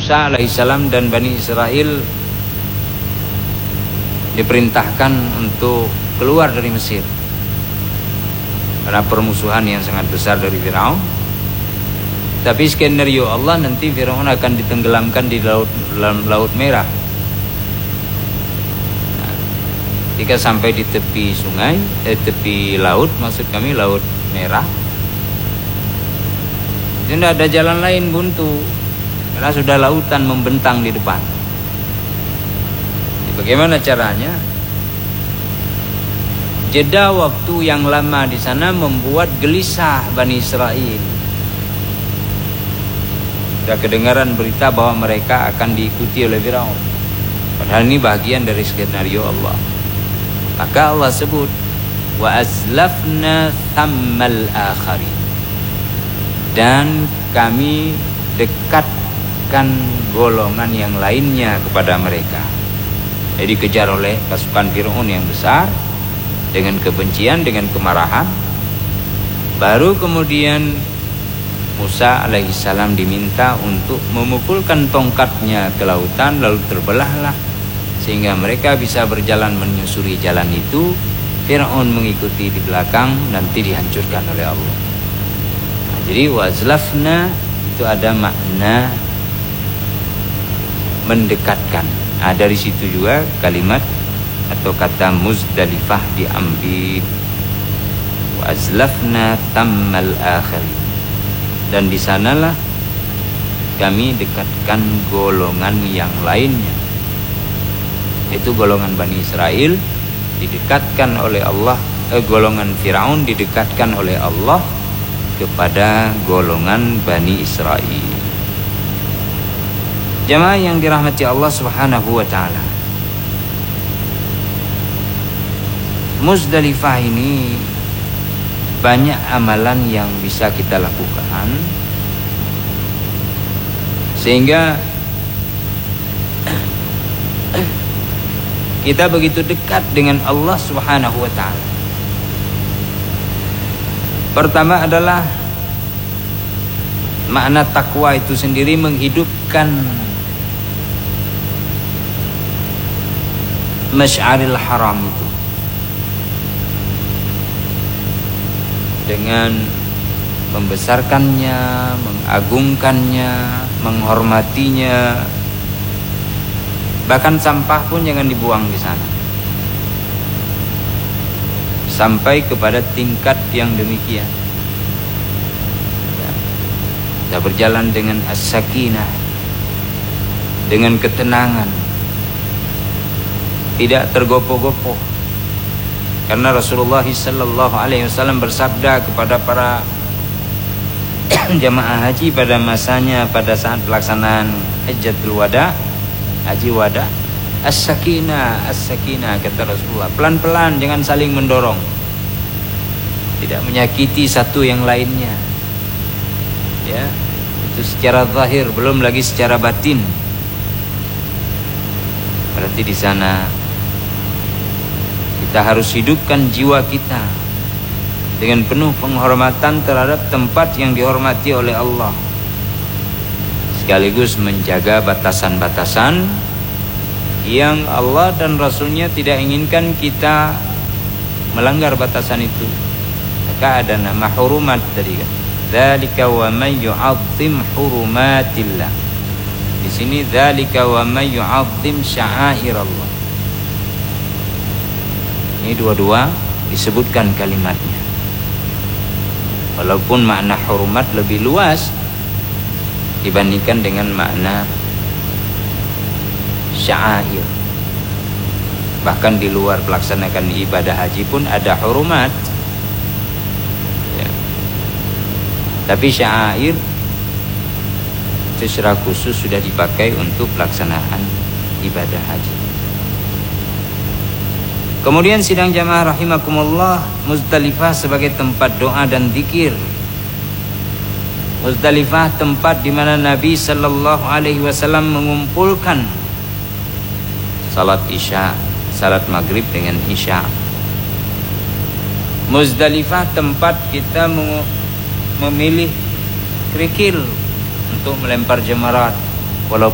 Musa alaihissalam dan Bani Israel diperintahkan untuk keluar dari Mesir karena permusuhan yang sangat besar dari Firaun. Tapi skenario Allah nanti Firaun akan ditenggelamkan di dalam Laut Merah. Nah, ketika sampai di tepi sungai, tepi laut, maksud kami Laut Merah, tidak ada jalan lain, buntu, karena sudah lautan membentang di depan. Bagaimana caranya? Jeda waktu yang lama di sana membuat gelisah Bani Israel. Sudah kedengaran berita bahwa mereka akan diikuti oleh Firaun. Padahal ini bagian dari skenario Allah. Maka Allah sebut wa azlafna thammal akhari, dan kami dekatkan golongan yang lainnya kepada mereka. Jadi dikejar oleh pasukan Firaun yang besar dengan kebencian, dengan kemarahan. Baru kemudian Musa alaihissalam diminta untuk memukulkan tongkatnya ke lautan, lalu terbelahlah sehingga mereka bisa berjalan menyusuri jalan itu. Firaun mengikuti di belakang, nanti dihancurkan oleh Allah. Nah, jadi wazlafna itu ada makna mendekatkan. Nah, dari situ juga kalimat atau kata Muzdalifah diambil. Wa azlafna thammal akhir, dan di sanalah kami dekatkan golongan yang lainnya. Itu golongan Bani Israel didekatkan oleh Allah, golongan Firaun didekatkan oleh Allah kepada golongan Bani Israel. Jamaah yang dirahmati Allah Subhanahu wa taala, Muzdalifah ini banyak amalan yang bisa kita lakukan sehingga kita begitu dekat dengan Allah Subhanahu wa taala. Pertama adalah makna takwa itu sendiri menghidupkan Masy'aril Haram itu dengan membesarkannya, mengagungkannya, menghormatinya. Bahkan sampah pun jangan dibuang di sana. Sampai kepada tingkat yang demikian. Kita berjalan dengan as-sakinah, dengan ketenangan, tidak tergopoh-gopoh. Karena Rasulullah sallallahu alaihi wasallam bersabda kepada para jamaah haji pada masanya, pada saat pelaksanaan Hajjatul Wada, haji wada, as-sakinah, as-sakinah, kata Rasulullah, pelan-pelan, jangan saling mendorong, tidak menyakiti satu yang lainnya. Ya, itu secara zahir, belum lagi secara batin. Berarti di sana kita harus hidupkan jiwa kita dengan penuh penghormatan terhadap tempat yang dihormati oleh Allah, sekaligus menjaga batasan-batasan yang Allah dan Rasulnya tidak inginkan kita melanggar batasan itu. Maka ada nama hurumat tadi kan. Dzalika wa may yu'azzim hurumatillah. Di sini dzalika wa may yu'azzim sya'airallah. Ini dua-dua disebutkan kalimatnya. Walaupun makna hurumat lebih luas dibandingkan dengan makna sya'air. Bahkan di luar pelaksanakan ibadah haji pun ada hurumat. Ya. Tapi sya'air itu secara khusus sudah dipakai untuk pelaksanaan ibadah haji. Kemudian sidang jamaah rahimakumullah, Muzdalifah sebagai tempat doa dan zikir. Muzdalifah tempat di mana Nabi sallallahu alaihi wasallam mengumpulkan salat isya, salat maghrib dengan isya. Muzdalifah tempat kita memilih kerikil untuk melempar jemarat.